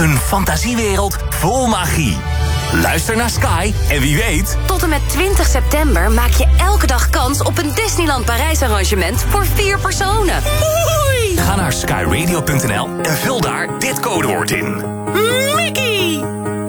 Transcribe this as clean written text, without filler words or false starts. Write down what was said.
Een fantasiewereld vol magie. Luister naar Sky en wie weet... Tot en met 20 september maak je elke dag kans op een Disneyland Parijs arrangement voor 4 personen. Oei! Ga naar skyradio.nl en vul daar dit codewoord in. Mickey!